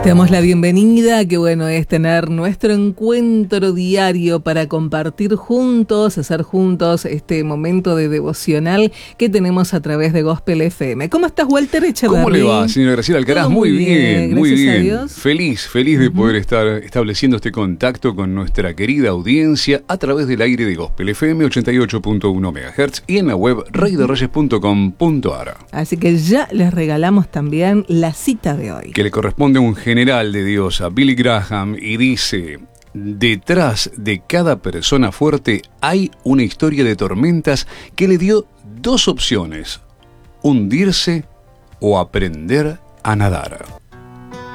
Te damos la bienvenida, qué bueno es tener nuestro encuentro diario para compartir juntos, hacer juntos este momento de devocional que tenemos a través de Gospel FM. ¿Cómo estás, Walter Echeverry? ¿Cómo le va, señora Graciela Alcaraz? Todo Muy bien, muy gracias a bien. Dios. Feliz de poder estar estableciendo este contacto con nuestra querida audiencia a través del aire de Gospel FM 88.1 MHz y en la web reyderreyes.com.ar. Así que ya les regalamos también la cita de hoy, Que le corresponde a un general de Dios, a Billy Graham, y dice: detrás de cada persona fuerte hay una historia de tormentas que le dio dos opciones: hundirse o aprender a nadar.